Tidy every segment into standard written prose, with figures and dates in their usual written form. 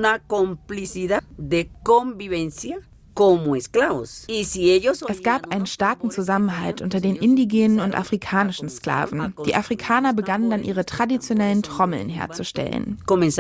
una complicidad de convivencia como esclavos. Es gab einen starken Zusammenhalt unter den indigenen und afrikanischen Sklaven. Die Afrikaner begannen dann ihre traditionellen Trommeln herzustellen.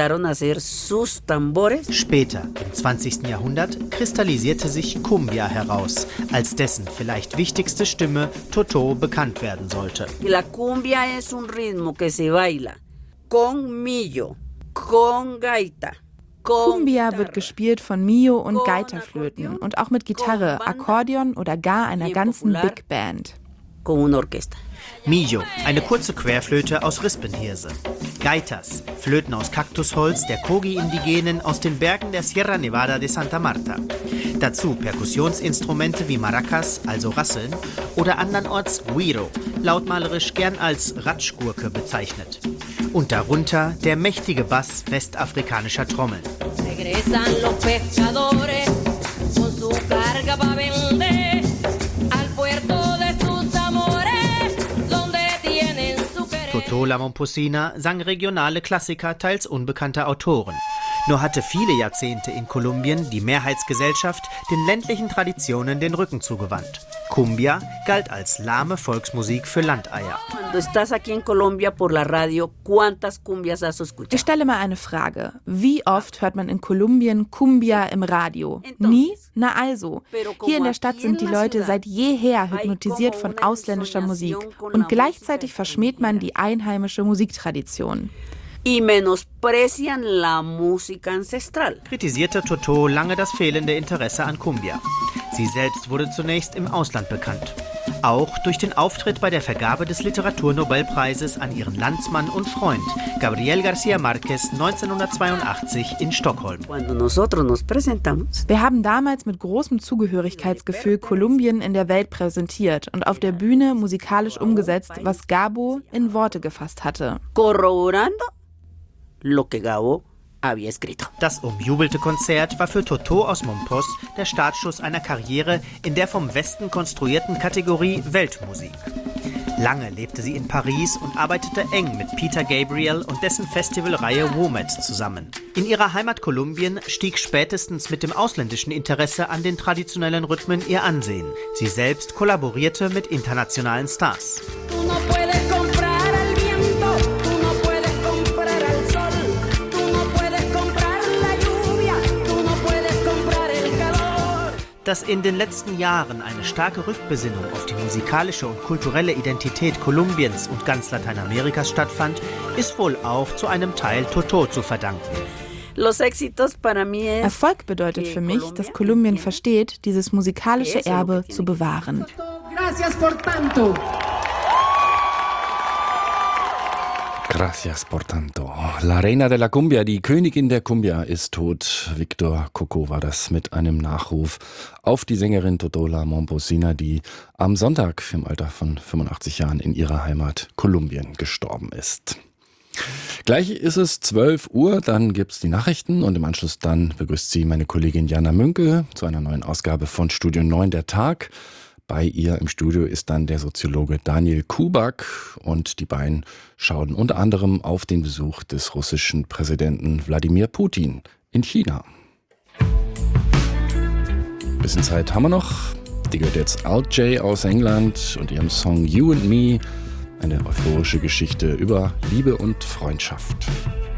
Später, im 20. Jahrhundert, kristallisierte sich Cumbia heraus, als dessen vielleicht wichtigste Stimme Totó bekannt werden sollte. La cumbia es un ritmo que se baila con millo, con gaita. Cumbia wird gespielt von Millo und Gaitaflöten und auch mit Gitarre, Akkordeon oder gar einer ganzen Big Band. Millo, eine kurze Querflöte aus Rispenhirse. Gaitas, Flöten aus Kaktusholz der Kogi-Indigenen aus den Bergen der Sierra Nevada de Santa Marta. Dazu Perkussionsinstrumente wie Maracas, also Rasseln, oder andernorts Güiro, lautmalerisch gern als Ratschgurke bezeichnet. Und darunter der mächtige Bass westafrikanischer Trommeln. Totó La Momposina sang regionale Klassiker teils unbekannter Autoren. Nur hatte viele Jahrzehnte in Kolumbien die Mehrheitsgesellschaft den ländlichen Traditionen den Rücken zugewandt. Cumbia galt als lahme Volksmusik für Landeier. Ich stelle mal eine Frage. Wie oft hört man in Kolumbien Cumbia im Radio? Nie? Na also. Hier in der Stadt sind die Leute seit jeher hypnotisiert von ausländischer Musik. Und gleichzeitig verschmäht man die einheimische Musiktradition. Y menosprecian la música ancestral. Kritisierte Totó lange das fehlende Interesse an Cumbia. Sie selbst wurde zunächst im Ausland bekannt. Auch durch den Auftritt bei der Vergabe des Literaturnobelpreises an ihren Landsmann und Freund Gabriel García Márquez 1982 in Stockholm. Wir haben damals mit großem Zugehörigkeitsgefühl Kolumbien in der Welt präsentiert und auf der Bühne musikalisch umgesetzt, was Gabo in Worte gefasst hatte. Corroborando lo que Gabo había escrito. Das umjubelte Konzert war für Totó aus Mompox der Startschuss einer Karriere in der vom Westen konstruierten Kategorie Weltmusik. Lange lebte sie in Paris und arbeitete eng mit Peter Gabriel und dessen Festivalreihe WOMED zusammen. In ihrer Heimat Kolumbien stieg spätestens mit dem ausländischen Interesse an den traditionellen Rhythmen ihr Ansehen. Sie selbst kollaborierte mit internationalen Stars. Dass in den letzten Jahren eine starke Rückbesinnung auf die musikalische und kulturelle Identität Kolumbiens und ganz Lateinamerikas stattfand, ist wohl auch zu einem Teil Totó zu verdanken. Erfolg bedeutet für mich, dass Kolumbien versteht, dieses musikalische Erbe zu bewahren. Gracias por tanto. La Reina de la Cumbia, die Königin der Cumbia, ist tot. Victor Coco war das mit einem Nachruf auf die Sängerin Totó La Momposina, die am Sonntag im Alter von 85 Jahren in ihrer Heimat Kolumbien gestorben ist. Gleich ist es 12 Uhr, dann gibt's die Nachrichten und im Anschluss dann begrüßt sie meine Kollegin Jana Münke zu einer neuen Ausgabe von Studio 9 der Tag. Bei ihr im Studio ist dann der Soziologe Daniel Kubak und die beiden schauen unter anderem auf den Besuch des russischen Präsidenten Wladimir Putin in China. Bisschen Zeit haben wir noch. Die gehört jetzt Alt J aus England und ihrem Song You and Me, eine euphorische Geschichte über Liebe und Freundschaft.